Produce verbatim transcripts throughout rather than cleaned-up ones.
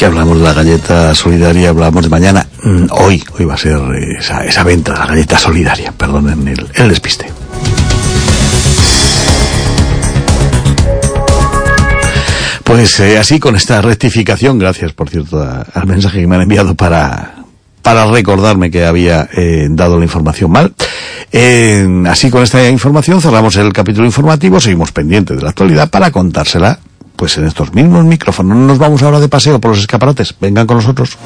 que hablamos de la galleta solidaria, hablamos de mañana. Mm, hoy, hoy va a ser esa, esa venta de la galleta solidaria, perdonen el, el despiste. Pues eh, así, con esta rectificación, gracias por cierto a, al mensaje que me han enviado para, para recordarme que había eh, dado la información mal. Eh, así, con esta información cerramos el capítulo informativo, seguimos pendientes de la actualidad para contársela pues en estos mismos micrófonos. No nos vamos ahora de paseo por los escaparates, vengan con nosotros.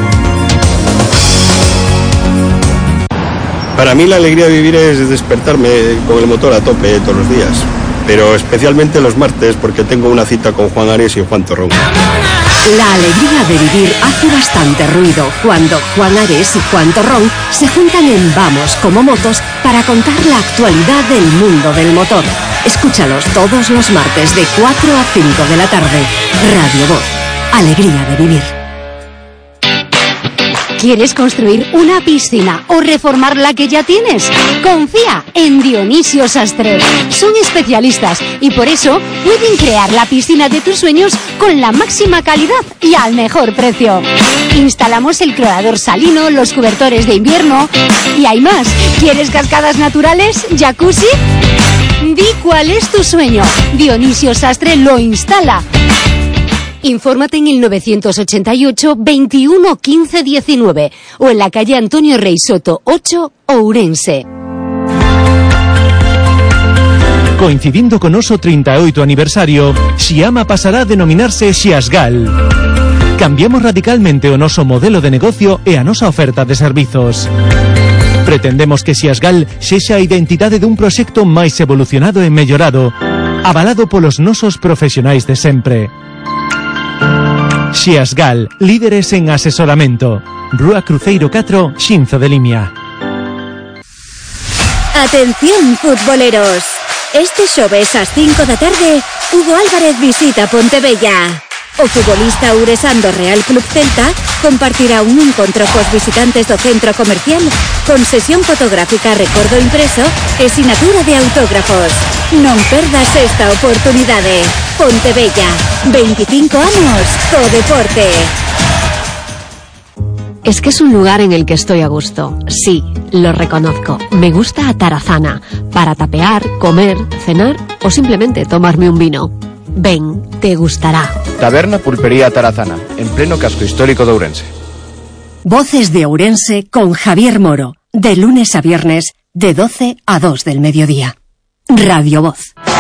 Para mí la alegría de vivir es despertarme con el motor a tope todos los días, pero especialmente los martes porque tengo una cita con Juan Ares y Juan Torrón. La alegría de vivir hace bastante ruido cuando Juan Ares y Juan Torrón se juntan en Vamos como Motos para contar la actualidad del mundo del motor. Escúchalos todos los martes de cuatro a cinco de la tarde. Radio Voz. Alegría de vivir. ¿Quieres construir una piscina o reformar la que ya tienes? Confía en Dionisio Sastre. Son especialistas y por eso pueden crear la piscina de tus sueños con la máxima calidad y al mejor precio. Instalamos el clorador salino, los cobertores de invierno y hay más. ¿Quieres cascadas naturales? ¿Jacuzzi? Di cuál es tu sueño. Dionisio Sastre lo instala. Infórmate en el novecientos ochenta y ocho, veintiuno, quince, diecinueve o en la calle Antonio Rey Soto ocho, Ourense. Coincidindo con noso treinta e oito aniversario, Xiama pasará a denominarse Xiasgal. Cambiamos radicalmente o noso modelo de negocio e a nosa oferta de servizos. Pretendemos que Xiasgal sexa a identidade dun proxecto máis evolucionado e mellorado, avalado polos nosos profesionais de sempre. Xiasgal, líderes en asesoramento. Rúa Cruceiro catro, Xinzo de Limia. Atención, futboleros. Este xoves ás cinco da tarde, Hugo Álvarez visita Pontevella. O futbolista ouresán do Real Club Celta compartirá un encontro cos visitantes do centro comercial con sesión fotográfica, recordo impreso e sinatura de autógrafos. Non perdas esta oportunidade. Pontevella, veinticinco anos, co deporte. Es que es un lugar en el que estoy a gusto. Sí, lo reconozco. Me gusta Atarazana. Para tapear, comer, cenar o simplemente tomarme un vino. Ven, te gustará. Taberna Pulpería Atarazana, en pleno casco histórico de Ourense. Voces de Ourense con Javier Moro. De lunes a viernes, de doce a dos del mediodía. Radio Voz.